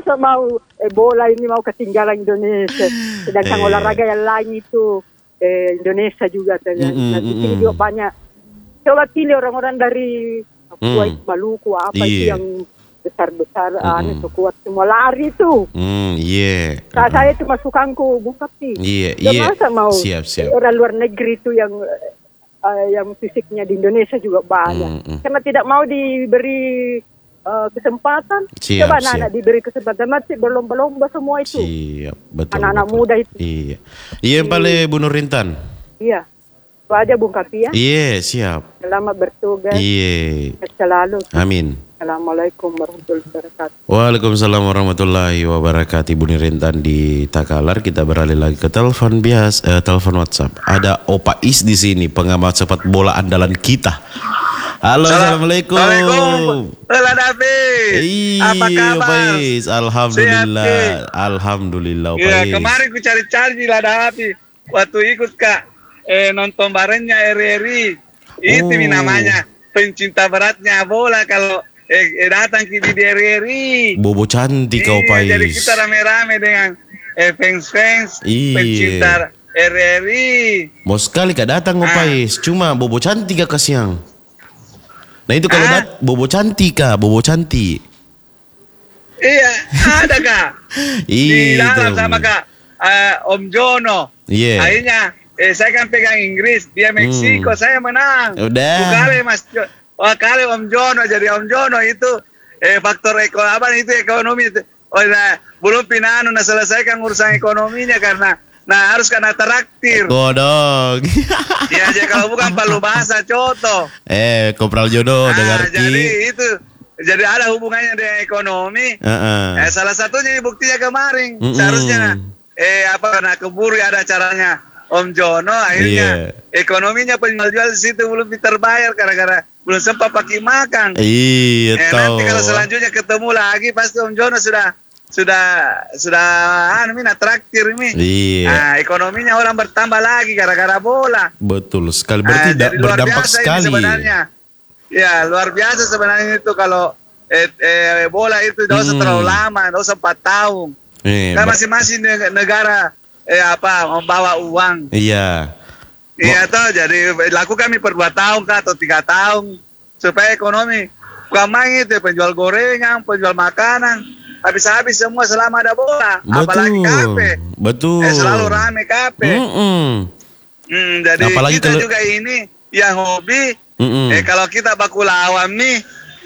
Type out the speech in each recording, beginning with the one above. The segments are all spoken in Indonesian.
masa mau bola ini mau ketinggalan Indonesia. Sedangkan olahraga yang lain itu Indonesia juga. Di sini juga banyak. Coba pilih orang-orang dari Papua, Maluku, apa itu yang besar-besar, kuat semua lari itu. Saya itu masukanku buka sih. Masa mau orang luar negeri itu yang fisiknya di Indonesia juga banyak. Karena tidak mau diberi kesempatan. Coba anak-anak diberi kesempatan, masih berlomba-lomba semua itu. Betul. Anak-anak muda itu. Iya, Pale Bu Nurintan. Iya. Itu aja Bung Kapi ya. Iya, siap. Selamat bertugas. Iya. Selalu. Amin. Assalamualaikum warahmatullahi wabarakatuh. Waalaikumsalam warahmatullahi wabarakatuh. Ibu Nurintan di Takalar. Kita beralih lagi ke telepon biasa, telepon WhatsApp. Ada Opa Is di sini, pengamat sepak bola andalan kita. Halo, assalamualaikum. Halo David. Apa kabar? Opa Is, alhamdulillah. Alhamdulillah Opa Is. Kemarin ku cari-cari lah David. Waktu ikut Kak nonton barengnya RRI. Itu namanya pencinta beratnya bola kalau datang ke di RRI. Bobo cantik kau Opa Is. Jadi kita rame-rame dengan fans pencinta RRI. Mau sekali Kak datang Opa Is. Cuma Bobo cantik Kak siang. Nah itu kalau Bobo cantik Kak, Bobo cantik. Iya, ada Kak. Di dalam sama Kak Om Jono. Akhirnya saya kan pegang Inggris, dia Meksiko, saya menang. Udah. Kali Om Jono, jadi Om Jono itu faktor ekonomi itu. Belum pinanu selesaikan urusan ekonominya karena harus kena traktir. Godong. Ya, jadi kalau bukan palu bahasa coto. Kopral jodoh udah ngerti. Jadi itu jadi ada hubungannya dengan ekonomi. Salah satunya buktinya kemarin. Seharusnya karena keburu ada acaranya Om Jono, akhirnya ekonominya penjual di situ belum terbayar gara-gara belum sempat pakai makan. Nanti kalau selanjutnya ketemu lagi pasti Om Jono sudah traktir ini. Ekonominya orang bertambah lagi gara-gara bola. Betul sekali. Berarti berdampak sekali. Sebenarnya. Ya, luar biasa sebenarnya itu kalau bola itu tidak usah terlalu lama, tidak usah 4 tahun. Kan masing-masing negara membawa uang. Iya toh, jadi lakukan per 2 tahun atau 3 tahun supaya ekonomi bukan main itu penjual gorengan, penjual makanan habis-habis semua selama ada bola. Apalagi kafe. Betul. Selalu rame kafe. Jadi apalagi kita juga ini yang hobi. Kalau kita baku lawan nih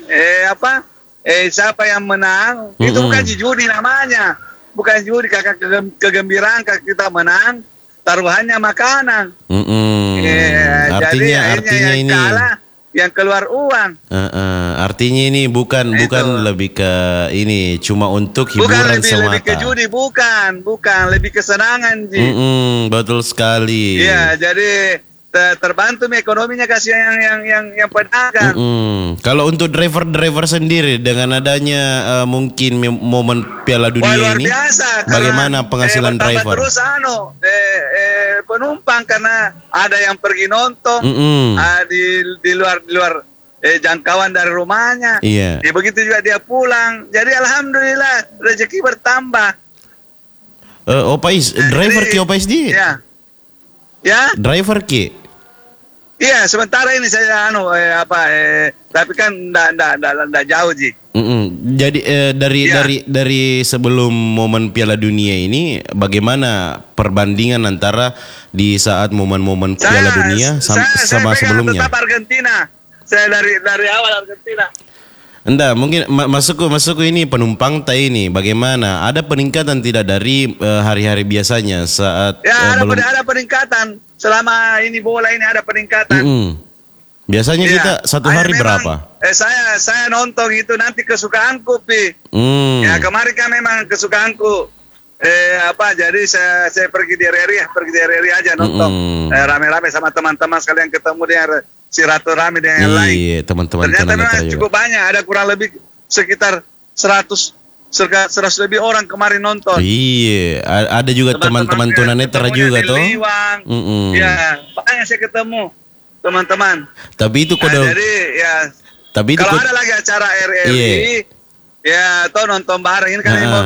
siapa yang menang itu bukan judi namanya. Bukan judi, kakak kegembiraan kakak kita menang, taruhannya makanan. Artinya yang ini kalah, yang keluar uang. Artinya ini bukan lebih ke ini cuma untuk hiburan semata. Lebih ke judi, bukan lebih kesenangan betul sekali. Iya, jadi terbantu ekonominya kasih yang pedagang. Kalau untuk driver sendiri dengan adanya mungkin momen Piala Dunia luar ini, biasa, bagaimana penghasilan driver? Terus penumpang karena ada yang pergi nonton di luar jangkauan dari rumahnya. Iya. Begitu juga dia pulang. Jadi alhamdulillah rezeki bertambah. Opa Is, driver ki Opa Is di? Ya. Driver ki? Iya, sementara ini saya tapi kan enggak jauh Ji. Jadi dari sebelum momen Piala Dunia ini bagaimana perbandingan antara di saat momen-momen Piala Dunia sama sebelumnya? Saya tetap Argentina. Saya dari awal Argentina. Enggak, mungkin masukku ini penumpang ini bagaimana? Ada peningkatan tidak dari hari-hari biasanya saat ada peningkatan. Selama ini bola ini ada peningkatan. Biasanya kita satu hari berapa? Saya nonton itu nanti kesukaanku, Pi. Ya, kemarin kan memang kesukaanku. Jadi saya pergi di RRI aja nonton. Rame-rame sama teman-teman sekalian ketemu dengan silaturahmi dengan yang lain. Iya, teman-teman. Ternyata memang cukup banyak, ada kurang lebih sekitar 100 lebih orang kemarin nonton. Iya, ada juga teman-teman tunanetra juga toh. Ya, banyak saya ketemu teman-teman. Tapi itu jadi ya. Tapi itu kalau ada lagi acara RRI, ya toh nonton bareng ini kan